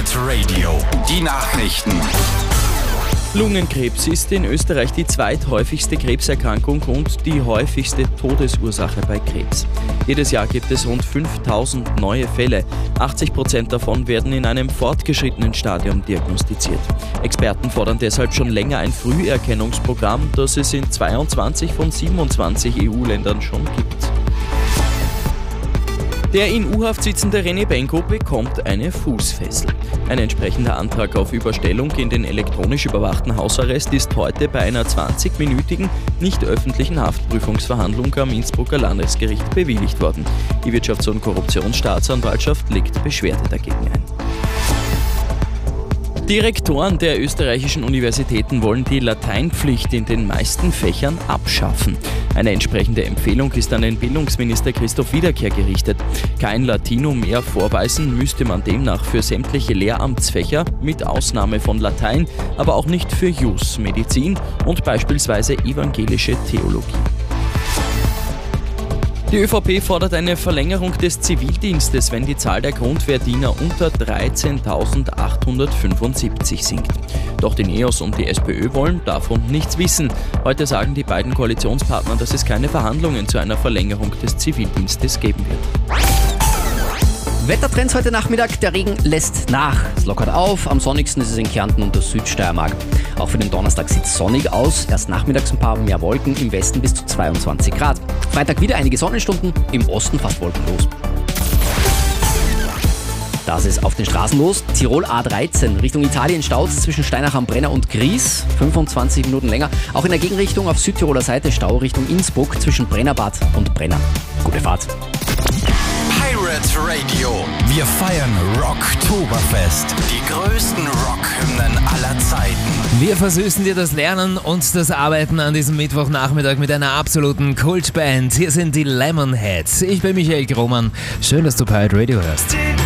Pirate Radio, die Nachrichten. Lungenkrebs ist in Österreich die zweithäufigste Krebserkrankung und die häufigste Todesursache bei Krebs. Jedes Jahr gibt es rund 5000 neue Fälle. 80% davon werden in einem fortgeschrittenen Stadium diagnostiziert. Experten fordern deshalb schon länger ein Früherkennungsprogramm, das es in 22 von 27 EU-Ländern schon gibt. Der in U-Haft sitzende René Benko bekommt eine Fußfessel. Ein entsprechender Antrag auf Überstellung in den elektronisch überwachten Hausarrest ist heute bei einer 20-minütigen, nicht öffentlichen Haftprüfungsverhandlung am Innsbrucker Landesgericht bewilligt worden. Die Wirtschafts- und Korruptionsstaatsanwaltschaft legt Beschwerde dagegen ein. Die Rektoren der österreichischen Universitäten wollen die Lateinpflicht in den meisten Fächern abschaffen. Eine entsprechende Empfehlung ist an den Bildungsminister Christoph Wiederkehr gerichtet. Kein Latinum mehr vorweisen müsste man demnach für sämtliche Lehramtsfächer, mit Ausnahme von Latein, aber auch nicht für Jus, Medizin und beispielsweise evangelische Theologie. Die ÖVP fordert eine Verlängerung des Zivildienstes, wenn die Zahl der Grundwehrdiener unter 13.875 sinkt. Doch die NEOS und die SPÖ wollen davon nichts wissen. Heute sagen die beiden Koalitionspartner, dass es keine Verhandlungen zu einer Verlängerung des Zivildienstes geben wird. Wettertrends heute Nachmittag, der Regen lässt nach. Es lockert auf, am sonnigsten ist es in Kärnten und der Südsteiermark. Auch für den Donnerstag sieht es sonnig aus, erst nachmittags ein paar mehr Wolken, im Westen bis zu 22 Grad. Freitag wieder einige Sonnenstunden, im Osten fast wolkenlos. Das ist auf den Straßen los. Tirol A13 Richtung Italien Staus zwischen Steinach am Brenner und Gries, 25 Minuten länger. Auch in der Gegenrichtung auf Südtiroler Seite Stau Richtung Innsbruck zwischen Brennerbad und Brenner. Gute Fahrt. Pirate Radio. Wir feiern Rocktoberfest. Die größten Rockhymnen aller Zeiten. Wir versüßen dir das Lernen und das Arbeiten an diesem Mittwochnachmittag mit einer absoluten Kultband. Hier sind die Lemonheads. Ich bin Michael Grohmann. Schön, dass du Pirate Radio hörst.